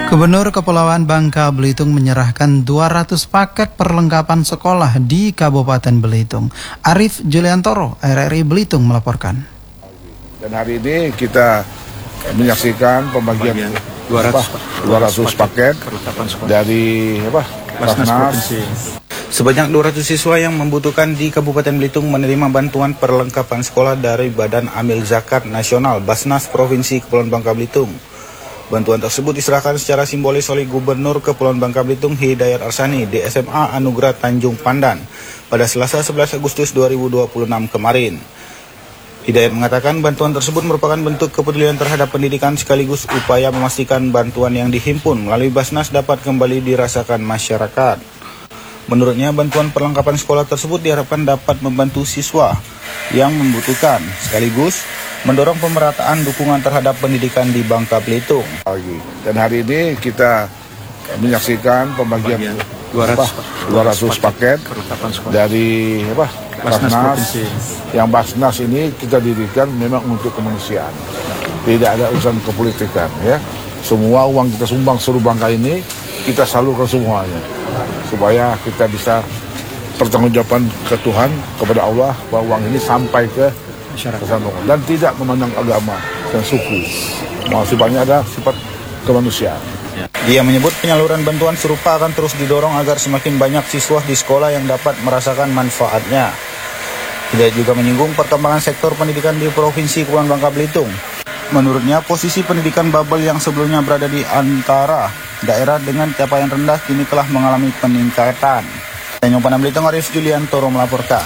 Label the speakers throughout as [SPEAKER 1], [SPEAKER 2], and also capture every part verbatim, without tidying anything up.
[SPEAKER 1] Gubernur Kepulauan Bangka Belitung menyerahkan dua ratus paket perlengkapan sekolah di Kabupaten Belitung. Arif Juliantoro, R R I Belitung melaporkan.
[SPEAKER 2] Dan hari ini kita menyaksikan pembagian dua ratus paket dari apa? Basnas.
[SPEAKER 3] Sebanyak dua ratus siswa yang membutuhkan di Kabupaten Belitung menerima bantuan perlengkapan sekolah dari Badan Amil Zakat Nasional Basnas Provinsi Kepulauan Bangka Belitung. Bantuan tersebut diserahkan secara simbolis oleh Gubernur Kepulauan Bangka Belitung Hidayat Arsani di S M A Anugerah Tanjung Pandan pada Selasa sebelas Agustus dua ribu dua puluh enam kemarin. Hidayat mengatakan bantuan tersebut merupakan bentuk kepedulian terhadap pendidikan sekaligus upaya memastikan bantuan yang dihimpun melalui Basnas dapat kembali dirasakan masyarakat. Menurutnya, bantuan perlengkapan sekolah tersebut diharapkan dapat membantu siswa yang membutuhkan, sekaligus mendorong pemerataan dukungan terhadap pendidikan di Bangka Belitung.
[SPEAKER 2] Dan hari ini kita menyaksikan pembagian dua ratus paket dari apa? Basnas. Yang Basnas ini kita dirikan memang untuk kemanusiaan. Tidak ada urusan kepolitikan, ya. Semua uang kita sumbang seluruh Bangka ini kita salurkan semuanya, supaya kita bisa pertanggungjawaban ke Tuhan, kepada Allah, bahwa uang ini sampai ke masyarakat dan tidak memandang agama dan suku. Masih banyak ada sifat kemanusiaan.
[SPEAKER 3] Dia menyebut penyaluran bantuan serupa akan terus didorong agar semakin banyak siswa di sekolah yang dapat merasakan manfaatnya. Dia juga menyinggung perkembangan sektor pendidikan di Provinsi Kepulauan Bangka Belitung. Menurutnya, posisi pendidikan Babel yang sebelumnya berada di antara daerah dengan capaian rendah kini telah mengalami peningkatan. Tanjung Pandan Belitung, Arif Juliantoro melaporkan.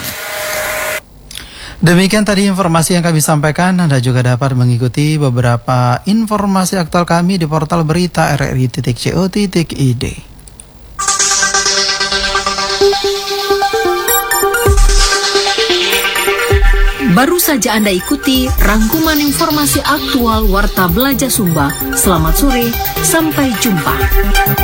[SPEAKER 1] Demikian tadi informasi yang kami sampaikan. Anda juga dapat mengikuti beberapa informasi aktual kami di portal berita r r i titik co titik i d.
[SPEAKER 4] Baru saja Anda ikuti rangkuman informasi aktual Warta Belajar Sumba. Selamat sore, sampai jumpa.